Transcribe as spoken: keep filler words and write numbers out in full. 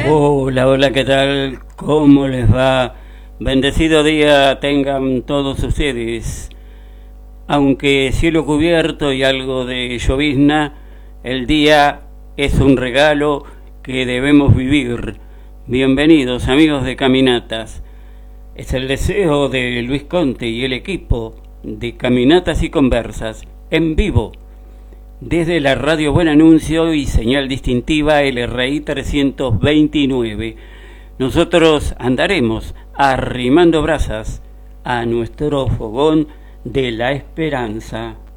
Hola, hola, ¿qué tal? ¿Cómo les va? Bendecido día tengan todos ustedes. Aunque cielo cubierto y algo de llovizna, el día es un regalo que debemos vivir. Bienvenidos, amigos de Caminatas. Es el deseo de Luis Conte y el equipo de Caminatas y Conversas en vivo desde la radio Buen Anuncio y señal distintiva L R I trescientos veintinueve. Nosotros andaremos arrimando brasas a nuestro fogón de la esperanza.